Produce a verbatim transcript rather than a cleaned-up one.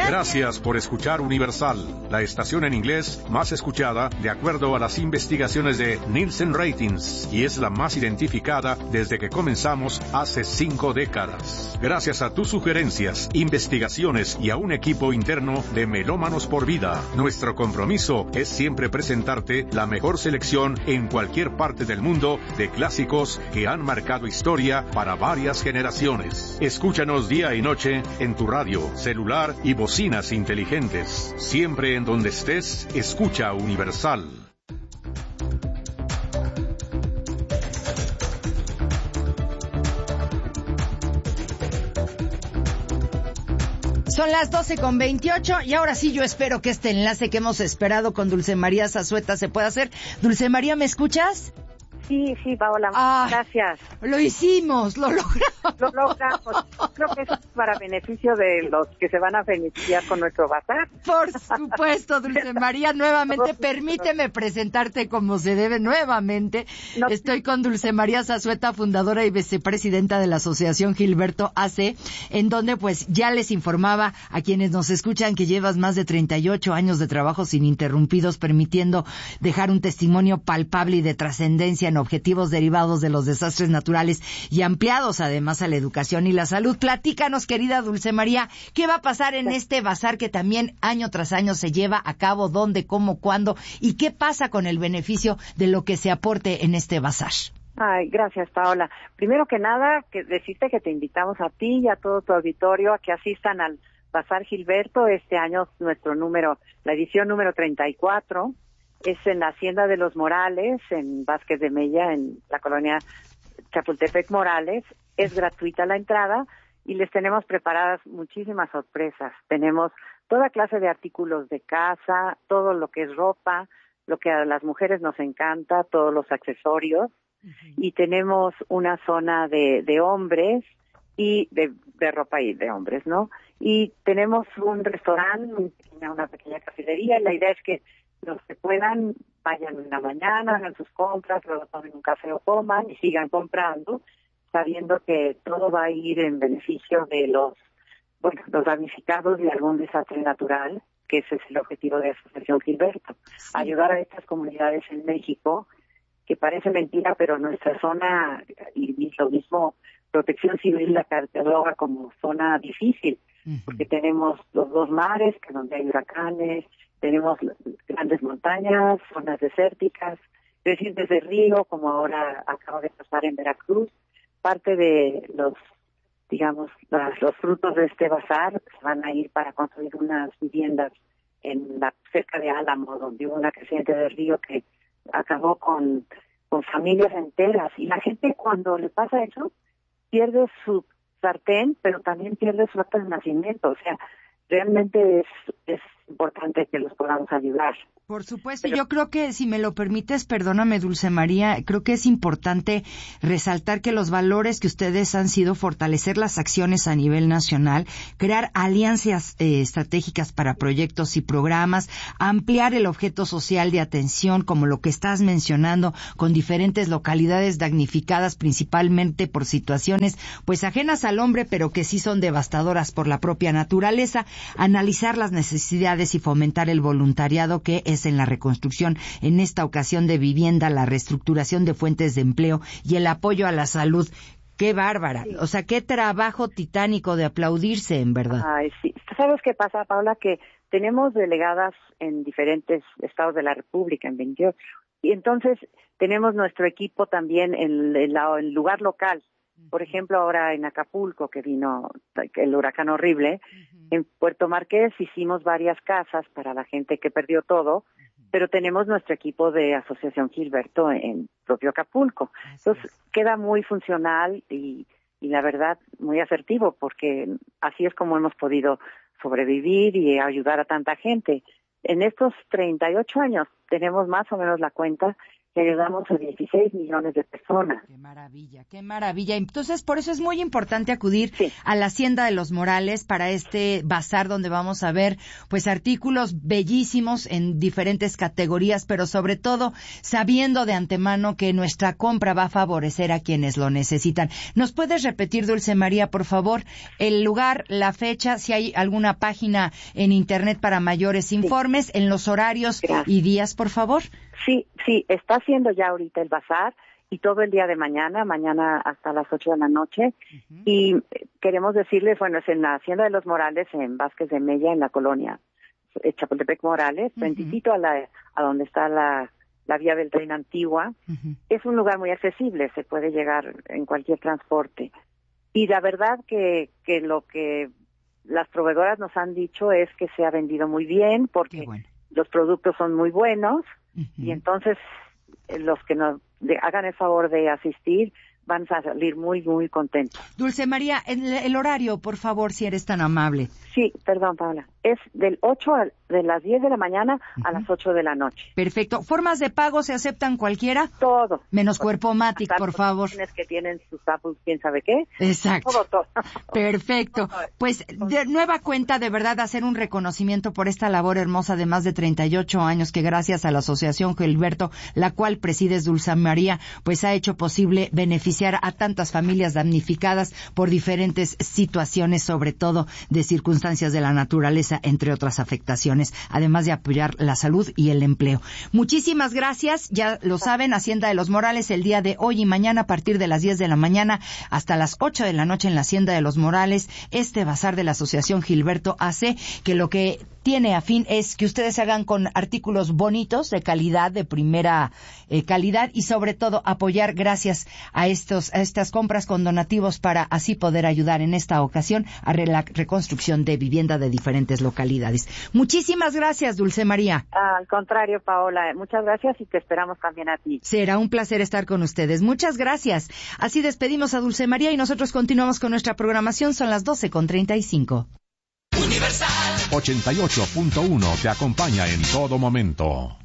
Gracias. Gracias por escuchar Universal, la estación en inglés más escuchada de acuerdo a las investigaciones de Nielsen Ratings, y es la más identificada desde que comenzamos hace cinco décadas. Gracias a tus sugerencias, investigaciones y a un equipo interno de Melómanos por Vida, nuestro compromiso es siempre presentarte la mejor selección en cualquier parte del mundo de clásicos que han marcado historia para varias generaciones. Escúchanos día y noche en tu radio, celular y bocinas inteligentes. Siempre en donde estés, escucha Universal. Son las doce con veintiocho y ahora sí yo espero que este enlace que hemos esperado con Dulce María Zazueta se pueda hacer. Dulce María, ¿me escuchas? Sí, sí, Paola, ah, gracias. Lo hicimos, lo logramos. Lo logramos. Creo que eso es para beneficio de los que se van a beneficiar con nuestro bazar. Por supuesto, Dulce María, nuevamente, permíteme presentarte como se debe nuevamente. No. Estoy con Dulce María Zazueta, fundadora y vicepresidenta de la Asociación Gilberto A C, en donde pues ya les informaba a quienes nos escuchan que llevas más de treinta y ocho años de trabajos ininterrumpidos, permitiendo dejar un testimonio palpable y de trascendencia en objetivos derivados de los desastres naturales y ampliados además a la educación y la salud. Platícanos, querida Dulce María, ¿qué va a pasar en este bazar que también año tras año se lleva a cabo? ¿Dónde, cómo, cuándo? ¿Y qué pasa con el beneficio de lo que se aporte en este bazar? Ay, gracias, Paola. Primero que nada, que decirte que te invitamos a ti y a todo tu auditorio a que asistan al Bazar Gilberto. Este año nuestro número, la edición número treinta y cuatro. Es en la Hacienda de los Morales, en Vázquez de Mella, en la colonia Chapultepec Morales. Es gratuita la entrada y les tenemos preparadas muchísimas sorpresas. Tenemos toda clase de artículos de casa, todo lo que es ropa, lo que a las mujeres nos encanta, todos los accesorios. Uh-huh. Y tenemos una zona de, de hombres y de, de ropa y de hombres, ¿no? Y tenemos un restaurante, una pequeña cafetería, y la idea es que los que puedan vayan en la mañana, hagan sus compras, luego tomen un café o coman y sigan comprando, sabiendo que todo va a ir en beneficio de los, bueno, los damnificados de algún desastre natural, que ese es el objetivo de la Asociación Gilberto, sí. Ayudar a estas comunidades en México, que parece mentira, pero nuestra zona, y lo mismo, Protección Civil la cataloga como zona difícil, uh-huh. Porque tenemos los dos mares, que donde hay huracanes, tenemos grandes montañas, zonas desérticas, crecientes de río, como ahora acaba de pasar en Veracruz. Parte de los, digamos, las, los frutos de este bazar se van a ir para construir unas viviendas en la cerca de Álamo, donde hubo una creciente de río que acabó con, con familias enteras. Y la gente, cuando le pasa eso, pierde su sartén, pero también pierde su acta de nacimiento. O sea, realmente es, es importante que los podamos ayudar. Por supuesto, Pero... yo creo que, si me lo permites, perdóname, Dulce María, creo que es importante resaltar que los valores que ustedes han sido fortalecer las acciones a nivel nacional, crear alianzas eh, estratégicas para proyectos y programas, ampliar el objeto social de atención, como lo que estás mencionando, con diferentes localidades damnificadas principalmente por situaciones pues ajenas al hombre, pero que sí son devastadoras por la propia naturaleza, analizar las necesidades y fomentar el voluntariado, que es en la reconstrucción, en esta ocasión de vivienda, la reestructuración de fuentes de empleo y el apoyo a la salud. ¡Qué bárbara! Sí. O sea, qué trabajo titánico de aplaudirse, en verdad. Ay, sí. ¿Sabes qué pasa, Paula? Que tenemos delegadas en diferentes estados de la República, en veintiocho, y entonces tenemos nuestro equipo también en el, el lugar local. Por ejemplo, ahora en Acapulco, que vino el huracán horrible, uh-huh. En Puerto Marqués hicimos varias casas para la gente que perdió todo, uh-huh. Pero tenemos nuestro equipo de Asociación Gilberto en propio Acapulco. Así Entonces, es. Queda muy funcional y, y la verdad muy asertivo, porque así es como hemos podido sobrevivir y ayudar a tanta gente. En estos treinta y ocho años tenemos más o menos la cuenta que ayudamos a dieciséis millones de personas. Qué maravilla, qué maravilla. Entonces, por eso es muy importante acudir sí. a la Hacienda de los Morales para este bazar donde vamos a ver pues artículos bellísimos en diferentes categorías, pero sobre todo sabiendo de antemano que nuestra compra va a favorecer a quienes lo necesitan. ¿Nos puedes repetir, Dulce María, por favor, el lugar, la fecha, si hay alguna página en internet para mayores informes, sí. en los horarios Gracias. y días, por favor? Sí, sí, está haciendo ya ahorita el bazar y todo el día de mañana, mañana hasta las ocho de la noche. Uh-huh. Y queremos decirles, bueno, es en la Hacienda de los Morales, en Vázquez de Mella, en la colonia Chapultepec Morales, uh-huh. frentito a la a donde está la, la vía del tren antigua. Uh-huh. Es un lugar muy accesible, se puede llegar en cualquier transporte. Y la verdad que, que lo que las proveedoras nos han dicho es que se ha vendido muy bien, porque bueno. los productos son muy buenos. Uh-huh. Y entonces los que nos de, hagan el favor de asistir van a salir muy, muy contentos. Dulce María, el, el horario, por favor, si eres tan amable. Sí, perdón, Paula. Es del ocho a, de las diez de la mañana uh-huh. a las ocho de la noche. Perfecto. ¿Formas de pago se aceptan cualquiera? Todo. Menos Cuerpomatic, por favor. Que tienen sus Apple, quién sabe qué. Exacto. Todo, todo. Perfecto. Pues de nueva cuenta, de verdad, hacer un reconocimiento por esta labor hermosa de más de treinta y ocho años que gracias a la Asociación Gilberto, la cual presides, Dulce María, pues ha hecho posible beneficiar a tantas familias damnificadas por diferentes situaciones, sobre todo de circunstancias de la naturaleza, entre otras afectaciones, además de apoyar la salud y el empleo. Muchísimas gracias, ya lo saben, Hacienda de los Morales el día de hoy y mañana a partir de las diez de la mañana hasta las ocho de la noche en la Hacienda de los Morales, este bazar de la Asociación Gilberto hace que lo que tiene a fin es que ustedes se hagan con artículos bonitos, de calidad, de primera eh, calidad y sobre todo apoyar gracias a estos a estas compras con donativos para así poder ayudar en esta ocasión a re- la reconstrucción de vivienda de diferentes localidades. Muchísimas gracias, Dulce María. Al contrario, Paola, muchas gracias y te esperamos también a ti. Será un placer estar con ustedes. Muchas gracias. Así despedimos a Dulce María y nosotros continuamos con nuestra programación. Son las doce con treinta y cinco. Universal ochenta y ocho punto uno te acompaña en todo momento.